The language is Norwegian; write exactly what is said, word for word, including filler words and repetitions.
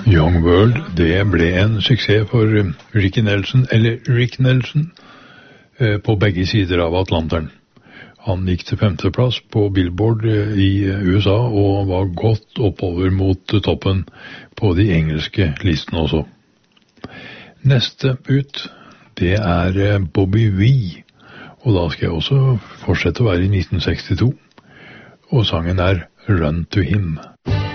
Young World, det ble en suksess for Ricky Nelson, eller Rick Nelson, på begge sider av Atlanteren. Han gikk til femteplass på Billboard i U S A og var godt oppover mot toppen på de engelske listene også. Neste ut, det er Bobby Vee, og da skal jeg også fortsette å være i nitten sekstito, og sangen er Run to Him.